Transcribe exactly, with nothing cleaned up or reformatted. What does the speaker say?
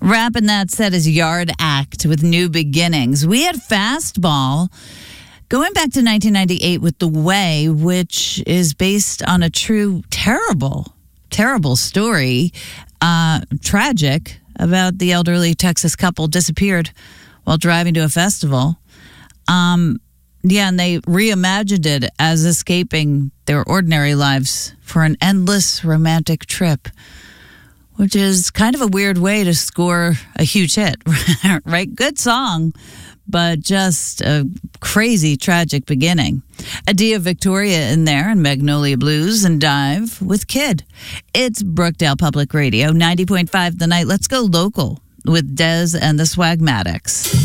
Wrapping that set is Yard Act with New Beginnings. We had Fastball going back to nineteen ninety-eight with The Way, which is based on a true, terrible, terrible story, uh, tragic, about the elderly Texas couple disappeared while driving to a festival. Um, yeah, and they reimagined it as escaping their ordinary lives for an endless romantic trip, which is kind of a weird way to score a huge hit, right? Good song, but just a crazy, tragic beginning. Adia Victoria in there, and Magnolia Blues, and Dive with Kid. It's Brookdale Public Radio, ninety point five The Night. Let's go local with Dez and the Swagmatics.